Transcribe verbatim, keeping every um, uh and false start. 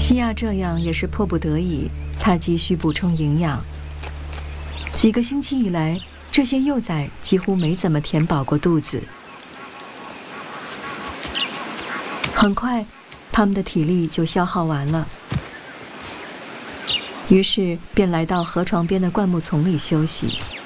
西亚这样也是迫不得已，他急需补充营养。几个星期以来，这些幼崽几乎没怎么填饱过肚子。很快，他们的体力就消耗完了，于是便来到河床边的灌木丛里休息。